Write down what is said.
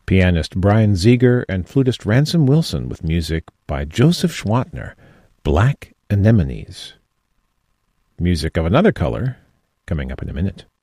Pianist Brian Ziegler and flutist Ransom Wilson with music by Joseph Schwantner, Black Anemones. Music of another color, coming up in a minute.